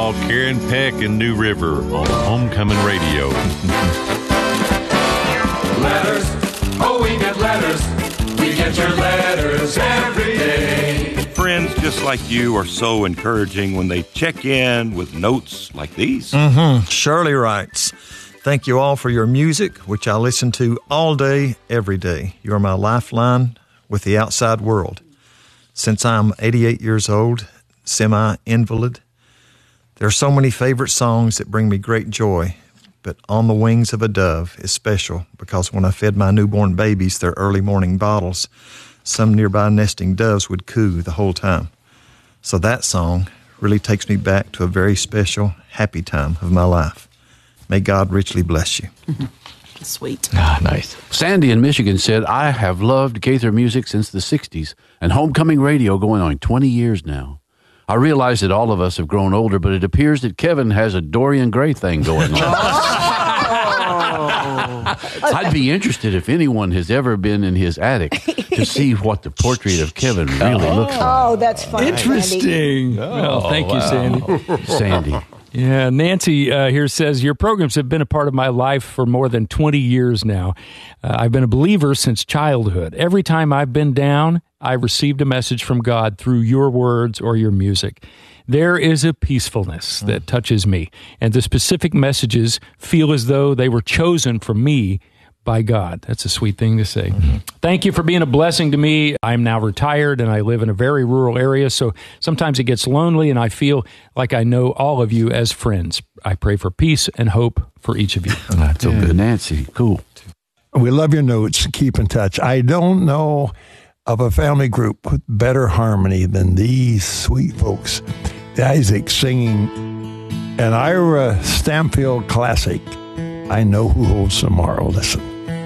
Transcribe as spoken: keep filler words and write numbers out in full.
called Karen Peck and New River on Homecoming Radio. Letters, oh, we get letters. We get your letters every day. Friends just like you are so encouraging when they check in with notes like these. Mm-hmm. Shirley writes, thank you all for your music, which I listen to all day, every day. You are my lifeline with the outside world. Since I'm eighty-eight years old, semi-invalid, there are so many favorite songs that bring me great joy. But On the Wings of a Dove is special because when I fed my newborn babies their early morning bottles, some nearby nesting doves would coo the whole time. So that song really takes me back to a very special, happy time of my life. May God richly bless you. Sweet. Ah, nice. Sandy in Michigan said, I have loved Gaither music since the sixties and Homecoming Radio going on twenty years now. I realize that all of us have grown older, but it appears that Kevin has a Dorian Gray thing going on. I'd be interested if anyone has ever been in his attic to see what the portrait of Kevin really oh. looks like. Oh, that's funny. Interesting. Oh, well, thank wow. you, Sandy. Sandy. Yeah, Nancy uh, here says, your programs have been a part of my life for more than twenty years now. Uh, I've been a believer since childhood. Every time I've been down, I've received a message from God through your words or your music. There is a peacefulness that touches me, and the specific messages feel as though they were chosen for me by God. That's a sweet thing to say. Mm-hmm. Thank you for being a blessing to me. I'm now retired, and I live in a very rural area, so sometimes it gets lonely, and I feel like I know all of you as friends. I pray for peace and hope for each of you. That's so good. Nancy, cool. We love your notes. Keep in touch. I don't know of a family group with better harmony than these sweet folks. Isaac singing an Ira Stampfield classic, I Know Who Holds Tomorrow. Listen.